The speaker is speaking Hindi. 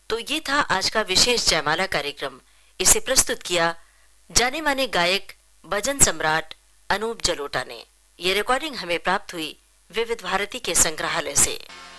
तो ये था आज का विशेष जयमाला कार्यक्रम। इसे प्रस्तुत किया जाने माने गायक भजन सम्राट अनूप जलोटा ने। ये रिकॉर्डिंग हमें प्राप्त हुई विविध भारती के संग्रहालय से।